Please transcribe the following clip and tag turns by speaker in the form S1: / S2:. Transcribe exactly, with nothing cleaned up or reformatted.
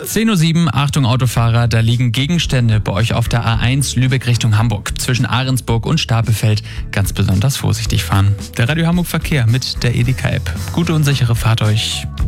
S1: zehn Uhr sieben, Achtung Autofahrer, da liegen Gegenstände bei euch auf der A eins Lübeck Richtung Hamburg. Zwischen Ahrensburg und Stapelfeld ganz besonders vorsichtig fahren. Der Radio Hamburg Verkehr mit der Edeka-App. Gute und sichere Fahrt euch.